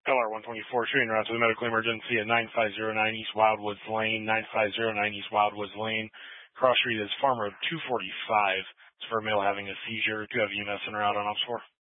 LR-124, shooting around to the medical emergency at 9509 East Wildwoods Lane, 9509 East Wildwoods Lane. Cross street is Farm Road 245. It's for a male having a seizure. Do you have EMS in or out on Ops 4?